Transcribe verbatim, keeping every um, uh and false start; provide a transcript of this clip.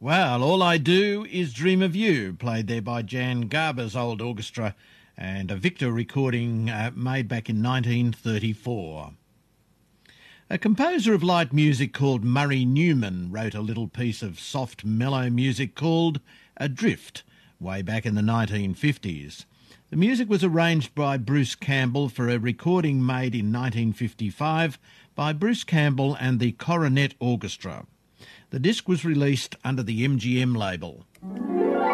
Well, All I Do Is Dream of You, played there by Jan Garber's old orchestra, and a Victor recording uh, made back in nineteen thirty-four. A composer of light music called Murray Newman wrote a little piece of soft, mellow music called Adrift way back in the nineteen fifties. The music was arranged by Bruce Campbell for a recording made in nineteen fifty-five by Bruce Campbell and the Coronet Orchestra. The disc was released under the M G M label.